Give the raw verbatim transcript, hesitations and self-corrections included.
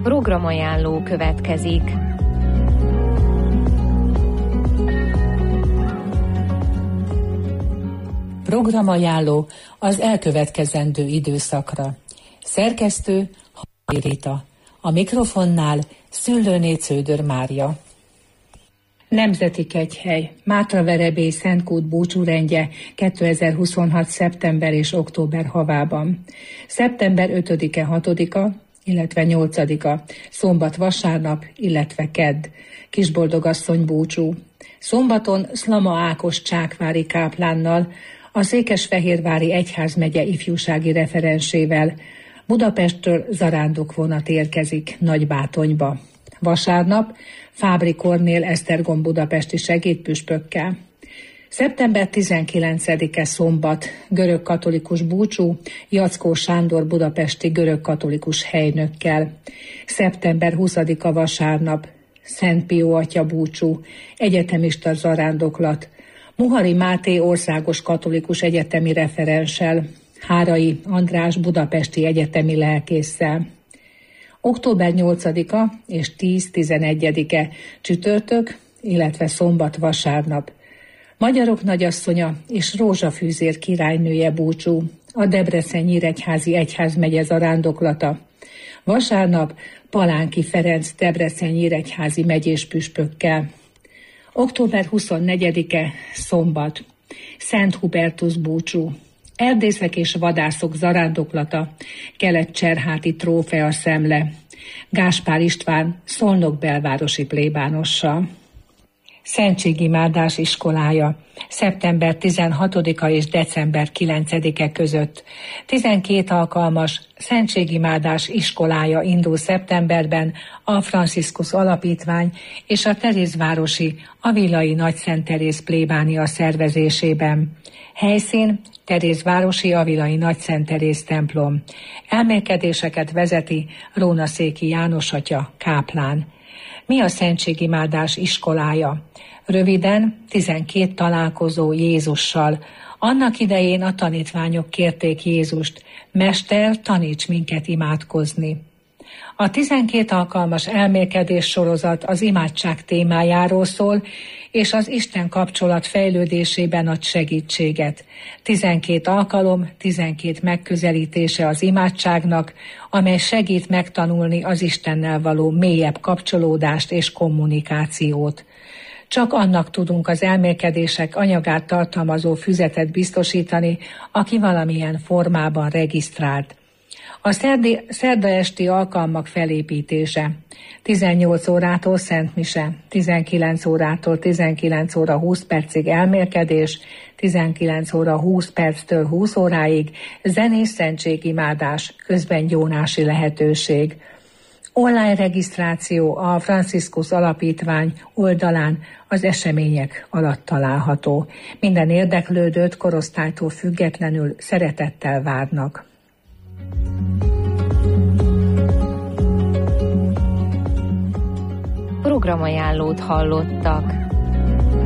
Programajánló következik. Programajánló az elkövetkezendő időszakra. Szerkesztő Halmi Rita. A mikrofonnál Szüllőné Cződör Mária. Nemzeti Kegyhely, Mátraverebély Szentkút búcsúrendje kétezer-huszonhat. szeptember és október havában. szeptember ötödike, hatodika, illetve nyolcadika, szombat, vasárnap, illetve kedd, Kisboldogasszony búcsú. Szombaton Szlama Ákos csákvári káplánnal, a Székesfehérvári Egyházmegye ifjúsági referensével Budapestről zarándokvonat érkezik Nagybátonyba. Vasárnap Fábry Kornél Esztergom budapesti segédpüspökkel. szeptember tizenkilencedike szombat, görögkatolikus búcsú, Jackó Sándor budapesti görögkatolikus helynökkel. szeptember huszadika vasárnap, Szent Pió atya búcsú, egyetemista zarándoklat, Muhari Máté országos katolikus egyetemi referenssel, Hárai András budapesti egyetemi lelkésszel. október nyolcadika és tíz-tizenegyedike csütörtök, illetve szombat, vasárnap, Magyarok nagyasszonya és Rózsafűzér királynője búcsú, a Debrecen-Nyíregyházi Egyházmegye zarándoklata. Vasárnap Palánki Ferenc Debrecen-Nyíregyházi megyés püspökkel. október huszonnegyedike szombat, Szent Hubertus búcsú, erdészek és vadászok zarándoklata, Kelet-Cserháti trófea szemle, Gáspár István Szolnok belvárosi plébánossal. Szentségimádás iskolája, szeptember tizenhatodika és december kilencedike között. tizenkét alkalmas Szentségimádás iskolája indul szeptemberben a Franciszkusz Alapítvány és a Terézvárosi Avilai Nagyszent Teréz plébánia szervezésében. Helyszín Terézvárosi Avilai Nagyszent Teréz templom. Elmélkedéseket vezeti Rónaszéki János atya káplán. Mi a Szentségimádás iskolája? Röviden tizenkét találkozó Jézussal. Annak idején a tanítványok kérték Jézust, Mester, taníts minket imádkozni. A tizenkét alkalmas elmélkedés sorozat az imádság témájáról szól, és az Isten kapcsolat fejlődésében ad segítséget. tizenkét alkalom, tizenkét megközelítése az imádságnak, amely segít megtanulni az Istennel való mélyebb kapcsolódást és kommunikációt. Csak annak tudunk az elmélkedések anyagát tartalmazó füzetet biztosítani, aki valamilyen formában regisztrált. A szerdi, szerda esti alkalmak felépítése. tizennyolc órától szentmise, tizenkilenc órától tizenkilenc óra húsz percig elmélkedés, tizenkilenc óra húsz perctől húsz óráig zenés szentségimádás, közben gyónási lehetőség. Online regisztráció a Franciszkusz Alapítvány oldalán az események alatt található. Minden érdeklődőt korosztálytól függetlenül szeretettel várnak. Programajánlót hallottak.